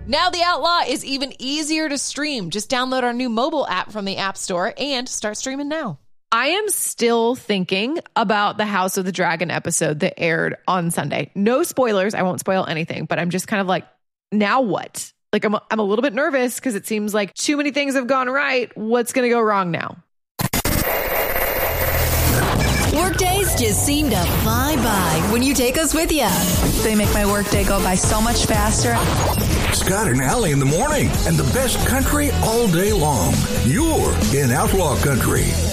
Now The Outlaw is even easier to stream. Just download our new mobile app from the App Store and start streaming now. I am still thinking about the House of the Dragon episode that aired on Sunday. No spoilers. I won't spoil anything, but I'm just kind of like, now what? Like, I'm a little bit nervous because it seems like too many things have gone right. What's going to go wrong now? Workdays just seem to fly by when you take us with you. They make my workday go by so much faster. Scott and Allie in the morning and the best country all day long. You're in Outlaw Country.